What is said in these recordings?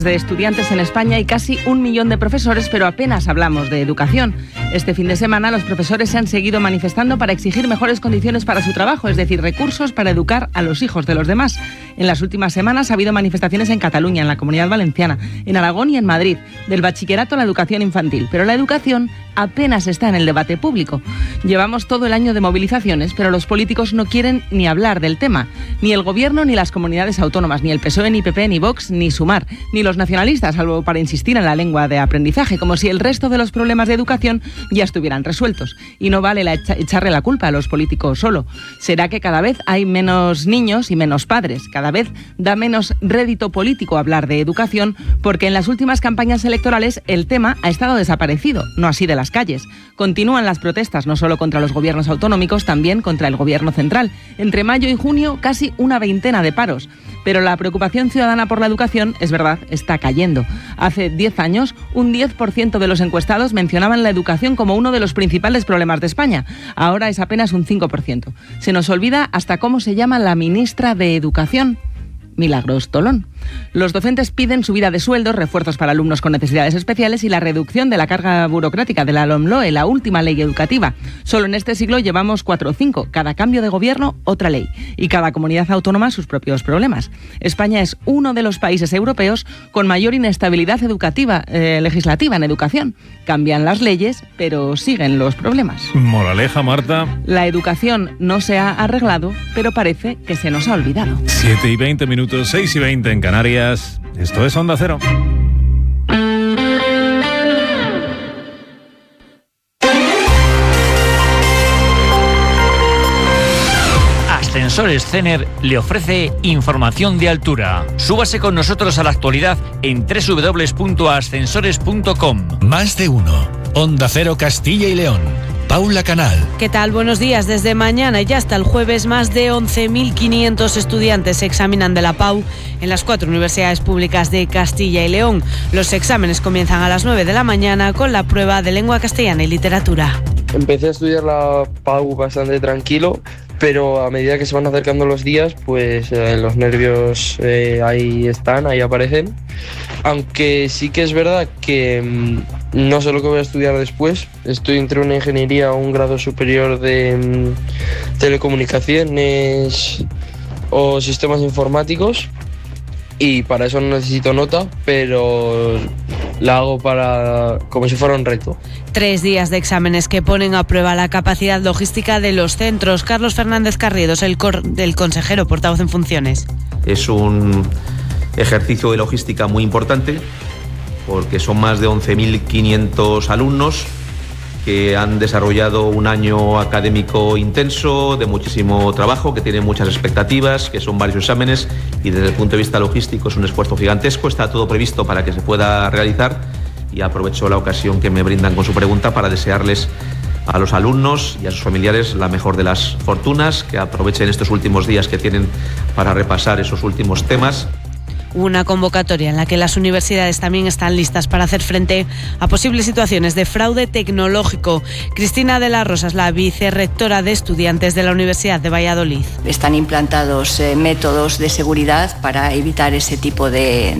de estudiantes en España y casi 1 millón de profesores, pero apenas hablamos de educación. Este fin de semana los profesores se han seguido manifestando para exigir mejores condiciones para su trabajo, es decir, recursos para educar a los hijos de los demás. En las últimas semanas ha habido manifestaciones en Cataluña, en la Comunidad Valenciana, en Aragón y en Madrid, del bachillerato a la educación infantil. Pero la educación apenas está en el debate público. Llevamos todo el año de movilizaciones, pero los políticos no quieren ni hablar del tema. Ni el gobierno, ni las comunidades autónomas, ni el PSOE, ni PP, ni Vox, ni Sumar, ni los nacionalistas, salvo para insistir en la lengua de aprendizaje, como si el resto de los problemas de educación ya estuvieran resueltos. Y no vale echarle la culpa a los políticos solo. Será que cada vez hay menos niños y menos padres. Cada vez da menos rédito político hablar de educación, porque en las últimas campañas electorales el tema ha estado desaparecido, no así de las calles. Continúan las protestas, no solo contra los gobiernos autonómicos, también contra el gobierno central. Entre mayo y junio, casi una veintena de paros. Pero la preocupación ciudadana por la educación, es verdad, está cayendo. Hace 10 años, un 10% de los encuestados mencionaban la educación como uno de los principales problemas de España. Ahora es apenas un 5%. Se nos olvida hasta cómo se llama la ministra de Educación. Milagros Tolón. Los docentes piden subida de sueldos, refuerzos para alumnos con necesidades especiales y la reducción de la carga burocrática de la LOMLOE, la última ley educativa. Solo en este siglo llevamos 4 o 5. Cada cambio de gobierno, otra ley. Y cada comunidad autónoma sus propios problemas. España es uno de los países europeos con mayor inestabilidad educativa, legislativa en educación. Cambian las leyes, pero siguen los problemas. Moraleja, Marta. La educación no se ha arreglado, pero parece que se nos ha olvidado. 7:20, 6:20 en Canarias. Esto es Onda Cero. Ascensores Cener le ofrece información de altura. Súbase con nosotros a la actualidad en www.ascensores.com. Más de uno. Onda Cero Castilla y León. Paula Canal. ¿Qué tal? Buenos días. Desde mañana y hasta el jueves, más de 11.500 estudiantes se examinan de la PAU en las 4 universidades públicas de Castilla y León. Los exámenes comienzan a las 9 de la mañana con la prueba de lengua castellana y literatura. Empecé a estudiar la PAU bastante tranquilo, pero a medida que se van acercando los días, pues los nervios ahí están, ahí aparecen. Aunque sí que es verdad que no sé lo que voy a estudiar después. Estoy entre una ingeniería o un grado superior de telecomunicaciones o sistemas informáticos, y para eso no necesito nota, pero la hago como si fuera un reto. 3 días de exámenes que ponen a prueba la capacidad logística de los centros. Carlos Fernández Carriedos, el consejero portavoz en funciones. Es un ejercicio de logística muy importante porque son más de 11.500 alumnos que han desarrollado un año académico intenso, de muchísimo trabajo, que tienen muchas expectativas, que son varios exámenes, y desde el punto de vista logístico es un esfuerzo gigantesco. Está todo previsto para que se pueda realizar, y aprovecho la ocasión que me brindan con su pregunta para desearles a los alumnos y a sus familiares la mejor de las fortunas, que aprovechen estos últimos días que tienen para repasar esos últimos temas. Una convocatoria en la que las universidades también están listas para hacer frente a posibles situaciones de fraude tecnológico. Cristina de la Rosa es la vicerrectora de estudiantes de la Universidad de Valladolid. Están implantados métodos de seguridad para evitar ese tipo de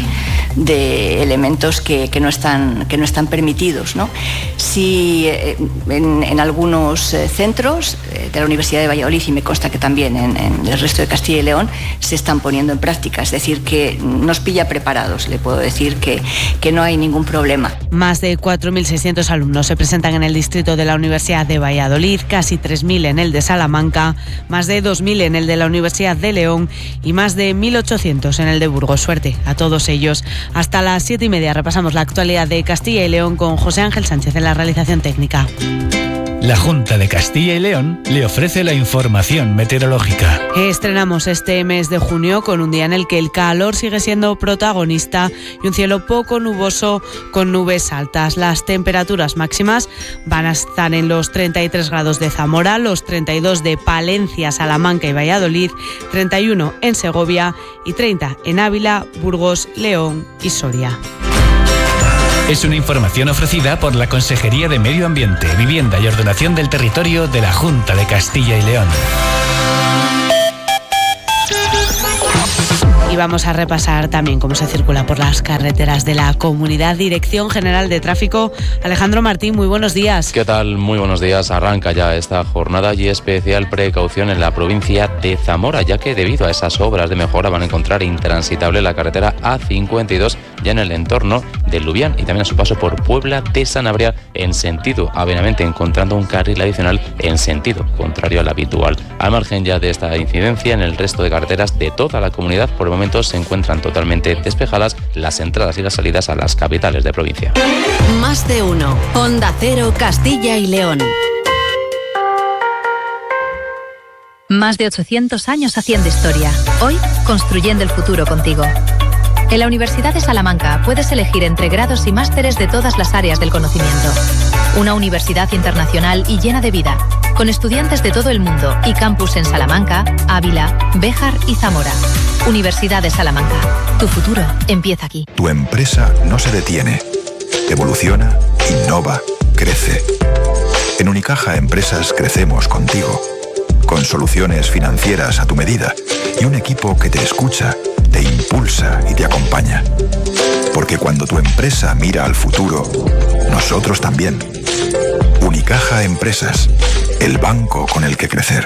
elementos que no están permitidos, ¿no? Si en algunos centros de la Universidad de Valladolid, y me consta que también en el resto de Castilla y León, se están poniendo en práctica, es decir, que nos pilla preparados. Le puedo decir que no hay ningún problema. Más de 4.600 alumnos se presentan en el distrito de la Universidad de Valladolid, casi 3.000 en el de Salamanca, más de 2.000 en el de la Universidad de León y más de 1.800 en el de Burgos. Suerte a todos ellos. Hasta las 7:30 repasamos la actualidad de Castilla y León con José Ángel Sánchez en la realización técnica. La Junta de Castilla y León le ofrece la información meteorológica. Estrenamos este mes de junio con un día en el que el calor sigue siendo protagonista y un cielo poco nuboso con nubes altas. Las temperaturas máximas van a estar en los 33 grados de Zamora, los 32 de Palencia, Salamanca y Valladolid, 31 en Segovia y 30 en Ávila, Burgos, León y Soria. Es una información ofrecida por la Consejería de Medio Ambiente, Vivienda y Ordenación del Territorio de la Junta de Castilla y León. vamos a repasar también cómo se circula por las carreteras de la comunidad. Dirección General de Tráfico, Alejandro Martín, muy buenos días. ¿Qué tal? Muy buenos días. Arranca ya esta jornada y especial precaución en la provincia de Zamora, ya que debido a esas obras de mejora van a encontrar intransitable la carretera A52 ya en el entorno del Lubián y también a su paso por Puebla de Sanabria en sentido a Benavente, encontrando un carril adicional en sentido contrario al habitual. Al margen ya de esta incidencia, en el resto de carreteras de toda la comunidad por el momento se encuentran totalmente despejadas las entradas y las salidas a las capitales de provincia. Más de uno. Onda Cero, Castilla y León. Más de 800 años haciendo historia. Hoy, construyendo el futuro contigo. En la Universidad de Salamanca puedes elegir entre grados y másteres de todas las áreas del conocimiento. Una universidad internacional y llena de vida, con estudiantes de todo el mundo y campus en Salamanca, Ávila, Béjar y Zamora. Universidad de Salamanca. Tu futuro empieza aquí. Tu empresa no se detiene. Evoluciona, innova, crece. En Unicaja Empresas crecemos contigo. Con soluciones financieras a tu medida y un equipo que te escucha, te impulsa y te acompaña. Porque cuando tu empresa mira al futuro, nosotros también. Unicaja Empresas, el banco con el que crecer.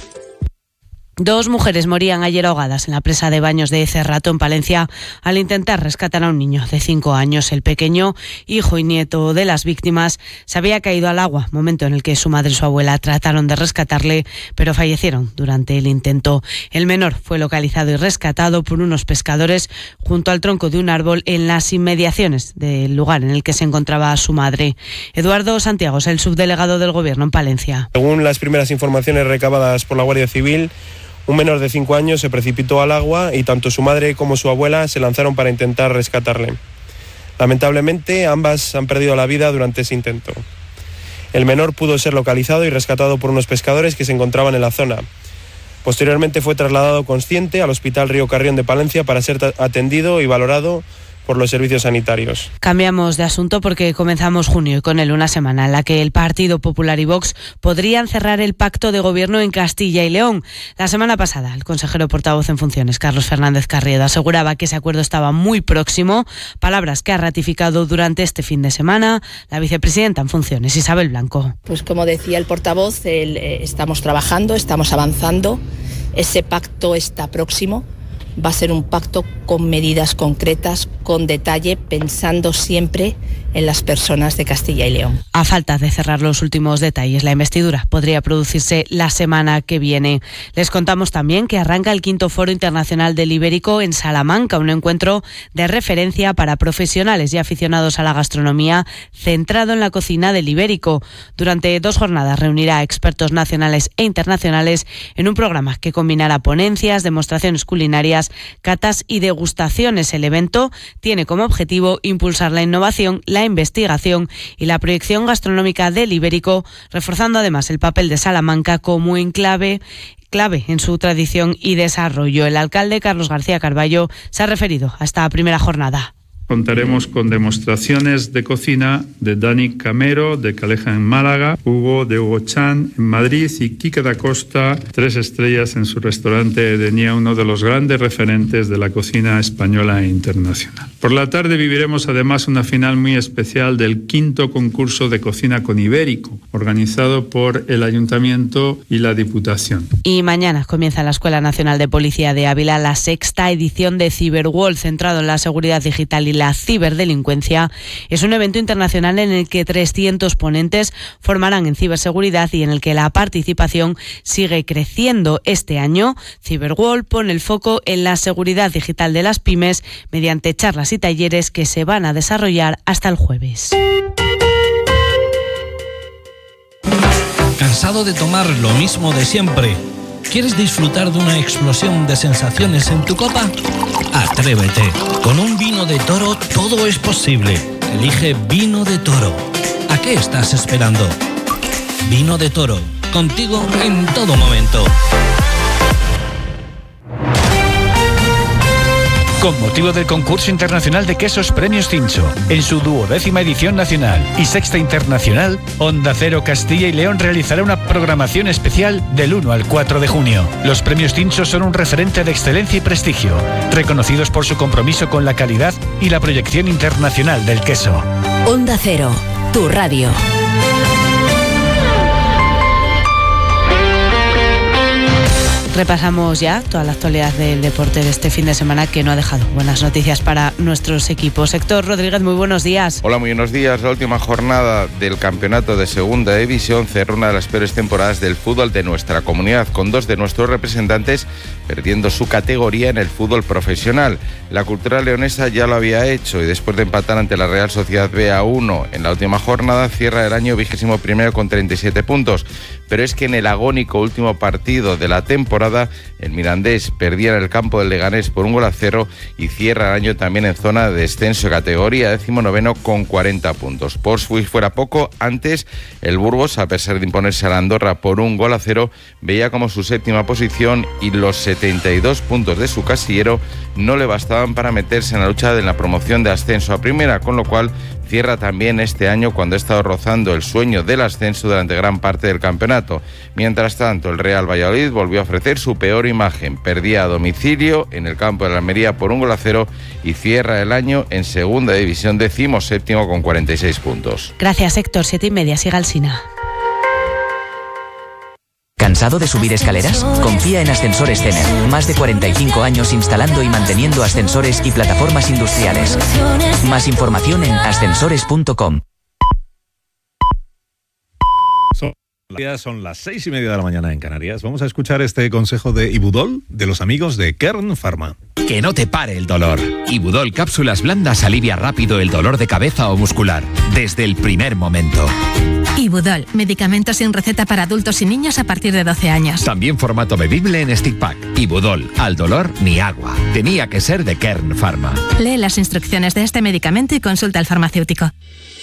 2 mujeres morían ayer ahogadas en la presa de Baños de Cerrato, en Palencia, al intentar rescatar a un niño de 5 años. El pequeño, hijo y nieto de las víctimas, se había caído al agua, momento en el que su madre y su abuela trataron de rescatarle, pero fallecieron durante el intento. El menor fue localizado y rescatado por unos pescadores junto al tronco de un árbol en las inmediaciones del lugar en el que se encontraba su madre. Eduardo Santiago es el subdelegado del Gobierno en Palencia. Según las primeras informaciones recabadas por la Guardia Civil, un menor de 5 años se precipitó al agua y tanto su madre como su abuela se lanzaron para intentar rescatarle. Lamentablemente, ambas han perdido la vida durante ese intento. El menor pudo ser localizado y rescatado por unos pescadores que se encontraban en la zona. Posteriormente fue trasladado consciente al Hospital Río Carrión de Palencia para ser atendido y valorado por los servicios sanitarios. Cambiamos de asunto porque comenzamos junio y con él una semana en la que el Partido Popular y Vox podrían cerrar el pacto de gobierno en Castilla y León. La semana pasada, el consejero portavoz en funciones, Carlos Fernández Carriedo, aseguraba que ese acuerdo estaba muy próximo, palabras que ha ratificado durante este fin de semana la vicepresidenta en funciones, Isabel Blanco. Pues como decía el portavoz, estamos trabajando, estamos avanzando, ese pacto está próximo. Va a ser un pacto con medidas concretas, con detalle, pensando siempre en las personas de Castilla y León. A falta de cerrar los últimos detalles, la investidura podría producirse la semana que viene. Les contamos también que arranca el 5º Foro Internacional del Ibérico en Salamanca, un encuentro de referencia para profesionales y aficionados a la gastronomía centrado en la cocina del Ibérico. Durante 2 jornadas reunirá a expertos nacionales e internacionales en un programa que combinará ponencias, demostraciones culinarias, catas y degustaciones. El evento tiene como objetivo impulsar la innovación, la investigación y la proyección gastronómica del Ibérico, reforzando además el papel de Salamanca como clave en su tradición y desarrollo. El alcalde Carlos García Carballo se ha referido a esta primera jornada. Contaremos con demostraciones de cocina de Dani Camero, de Caleja en Málaga, Hugo de Hugo Chan en Madrid y Quique da Costa, 3 estrellas en su restaurante Edenia, uno de los grandes referentes de la cocina española e internacional. Por la tarde viviremos además una final muy especial del 5º concurso de cocina con Ibérico, organizado por el Ayuntamiento y la Diputación. Y mañana comienza en la Escuela Nacional de Policía de Ávila la 6ª edición de Cyberworld, centrado en la seguridad digital y la ciberdelincuencia. Es un evento internacional en el que 300 ponentes formarán en ciberseguridad y en el que la participación sigue creciendo. Este año, Cyberworld pone el foco en la seguridad digital de las pymes mediante charlas y talleres que se van a desarrollar hasta el jueves. ¿Cansado de tomar lo mismo de siempre? ¿Quieres disfrutar de una explosión de sensaciones en tu copa? Atrévete. Con un vino de Toro todo es posible. Elige Vino de Toro. ¿A qué estás esperando? Vino de Toro. Contigo en todo momento. Con motivo del concurso internacional de quesos Premios Cincho, en su 12ª edición nacional y 6ª internacional, Onda Cero Castilla y León realizará una programación especial del 1 al 4 de junio. Los Premios Cincho son un referente de excelencia y prestigio, reconocidos por su compromiso con la calidad y la proyección internacional del queso. Onda Cero, tu radio. Repasamos ya toda la actualidad del deporte de este fin de semana, que no ha dejado buenas noticias para nuestros equipos. Héctor Rodríguez, muy buenos días. Hola, muy buenos días. La última jornada del campeonato de Segunda División cerró una de las peores temporadas del fútbol de nuestra comunidad, con 2 de nuestros representantes perdiendo su categoría en el fútbol profesional. La Cultural Leonesa ya lo había hecho y después de empatar ante la Real Sociedad B a 1 en la última jornada, cierra el año 21º con 37 puntos. Pero es que en el agónico último partido de la temporada, el Mirandés perdía en el campo del Leganés por 1-0 y cierra el año también en zona de descenso de categoría, 19º con 40 puntos. Por si fuera poco, antes el Burgos, a pesar de imponerse a la Andorra por 1-0, veía como su 7ª posición y los 72 puntos de su casillero no le bastaban para meterse en la lucha de la promoción de ascenso a primera, con lo cual cierra también este año cuando ha estado rozando el sueño del ascenso durante gran parte del campeonato. Mientras tanto, el Real Valladolid volvió a ofrecer su peor imagen. Perdía a domicilio en el campo de la Almería por 1-0 y cierra el año en Segunda División, 17º con 46 puntos. Gracias, Héctor. 7:30, siga Alsina. ¿Cansado de subir escaleras? Confía en Ascensores Cener. Más de 45 años instalando y manteniendo ascensores y plataformas industriales. Más información en ascensores.com. Son las 6:30 de la mañana en Canarias. Vamos a escuchar este consejo de Ibudol, de los amigos de Kern Pharma. Que no te pare el dolor. Ibudol cápsulas blandas alivia rápido el dolor de cabeza o muscular, desde el primer momento. Ibudol, medicamento sin receta para adultos y niños a partir de 12 años. También formato bebible en stick pack. Ibudol, al dolor ni agua. Tenía que ser de Kern Pharma. Lee las instrucciones de este medicamento y consulta al farmacéutico.